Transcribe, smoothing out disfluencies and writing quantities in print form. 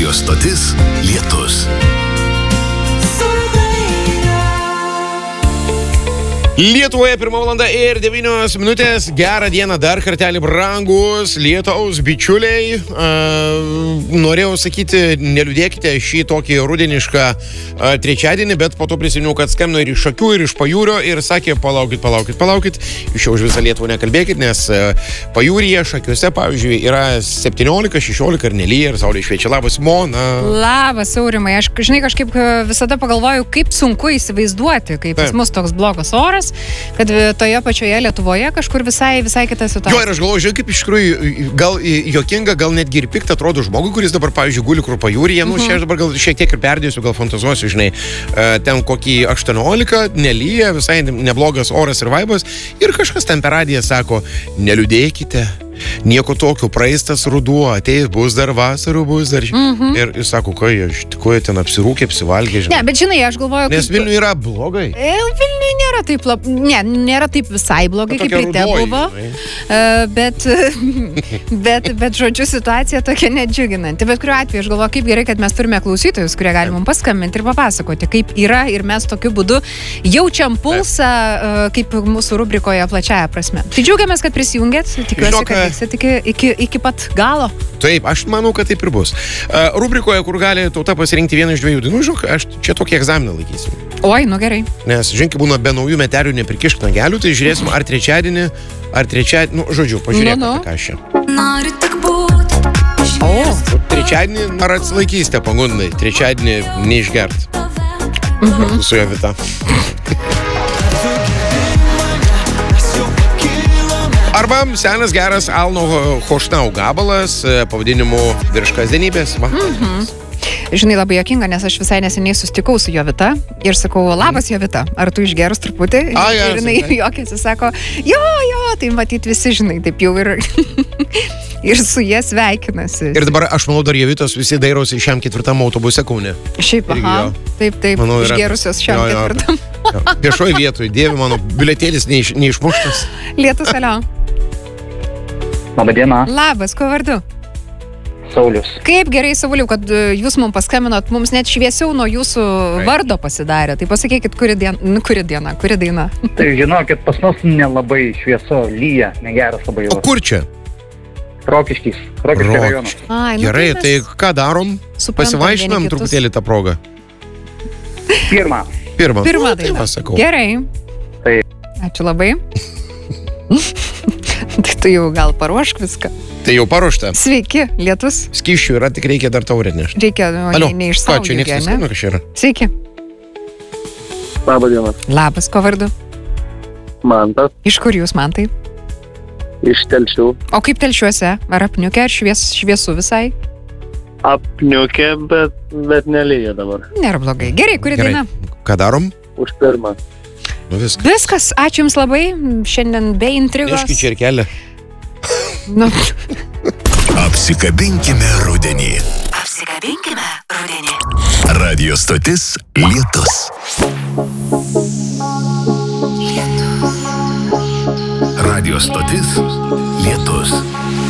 Radio stotis Lietus. Lietuvoje 1 valanda ir 9 minutės. Gerą dieną dar kartelį, brangus Lietaus bičiuliai. Norėjau sakyti, neliūdėkite šį tokį rudenišką trečiadienį, bet po to prisiminiau, kad skambino ir iš Šakių, ir iš Pajūrio ir sakė, palaukit. Iš jau už visą Lietuvą nekalbėkit, nes Pajūryje, Šakiuose, pavyzdžiui, yra 17, 16 ir nelyja ir saulė šviečia. Labas, Mona. Labas, Aurimai. Aš, žinai, kažkaip visada pagalvoju, kaip sunku įsivaizduoti, kai pas mus toks blogas oras, kad toje pačioje Lietuvoje kažkur visai kita situacija. Jo, ir aš galvoju, žiūrėk, kaip iš tikrųjų gal juokinga, gal netgi ir pikta atrodo žmogui, kuris dabar, pavyzdžiui, guli kur Pajūryje. Nu, čia aš dabar gal šiek tiek ir perdėsiu, gal fantazuosiu, žinai, ten kokį 18, nelyja, visai neblogas oras ir vaibas. Ir kažkas ten per radiją sako, neliūdėkite. Nieko tokio, praeistas ruduo, ateis, bus dar vasarų, bus dar... Ir jis sako, kai aš tikuoju ten apsirūkė, apsivalgė, žinai. Ne, bet žinai, aš galvoju... Nes Vilniuje yra blogai. Vilniuje nėra taip, nėra taip visai blogai, kaip ryte buvo. Bet žodžiu, situacija tokia nedžiuginanti. Bet kuriuo atveju, aš galvoju, kaip gerai, kad mes turime klausytojus, kurie gali mums paskambinti ir papasakoti, kaip yra, ir mes tokiu būdu jaučiam pulsą, kaip mūsų rubrikoje plačiaja prasme. Tai džiaugiamės, kad prisijungėt, tikiuosi, kad iki pat galo. Taip, aš manau, kad taip ir bus. Rubrikoje, kur gali tauta pasirinkti vieną iš 2 dainų, žinok, aš čia tokį egzaminą laikysiu. Oi, nu gerai. Nes, žinkai, būna be naujų metelių neprikišk nagelių, tai žiūrėsim, ar trečiadienį, nu, žodžiu, pažiūrėk, ką aš čia. Noriu tik būt. O trečiadienį, ar atsilaikysite pagundai, trečiadienį neišgert. Su Jovita. Arba senas geras Alno Chošnau gabalas pavadinimu Virš kasdienybės. Žinai, labai juokinga, nes aš visai neseniai susitikau su Jovita ir sakau, labas Jovita, ar tu išgerus truputį? Ir jinai juokėsi, sako, jo, tai matyt visi, žinai, taip jau ir... Ir su jie sveikinasi. Ir dabar, aš manau, dar Jovitos visi dairosi šiam 4 autobuse Kaune. Šiaip, taip, manau, išgerusios šiam 4. Viešoj vietoj, Dieve, mano biletėlis neišmuštas. Lietus, alio. Labą dieną. Labas, kuo vardu? Saulius. Kaip gerai, Sauliau, kad jūs mums paskambinot, mums net šviesiau nuo jūsų vardo pasidarė. Tai pasakykit, kuri daina? Tai žinokit, pas mus nelabai švieso, lyja, negeras labai jau. O kur čia? Rokiškis rajonas. Gerai, tai ką darom? Pasivaišinam truputėlį tą progą. Pirmą daina. Pasakau. Gerai. Tai. Ačiū labai. Tai tu jau gal paruošk viską. Tai jau paruošta. Sveiki, Lietus. Skysčių yra, tik reikia dar taurę nešti. Reikia, neišsaugyti. Čia niekas neskambina, kas yra. Sveiki. Labą dieną. Labas, kuo vardu? Mantas. Iš kur jūs, Mantai? Iš Telšių. O kaip Telšiuose? Ar apniukę, ar šviesu visai? Apniukę, bet nelyja dabar. Nėra blogai. Gerai, kuri daina? Ką darom? Už pirmą. Nu viskas. Viskas, ačiū Jums labai. Šiandien be intrigos. Neški čerkelę. Nu. Apsikabinkime rudenį. Radio stotis Lietus. Radio stotis Lietus.